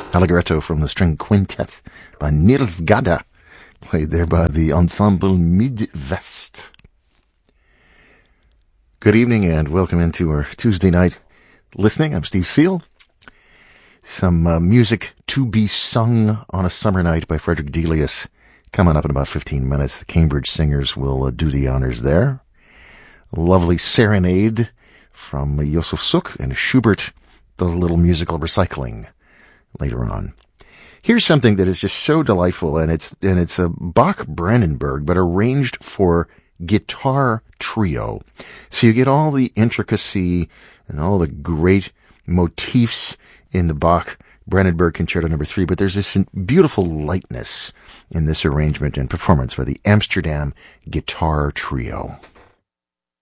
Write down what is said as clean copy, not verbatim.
Allegretto from the String Quintet by Niels Gade, played there by the Ensemble Midwest. Good evening and welcome into our Tuesday night listening. I'm Steve Seal. Some music to be sung on a summer night by Frederick Delius coming up in about 15 minutes. The Cambridge Singers will do the honors there. A lovely serenade from Josef Suk and Schubert does a little musical recycling later on. Here's something that is just so delightful, and it's a Bach Brandenburg, but arranged for guitar trio. So you get all the intricacy and all the great motifs in the Bach Brandenburg Concerto No. 3, but there's this beautiful lightness in this arrangement and performance by the Amsterdam Guitar Trio.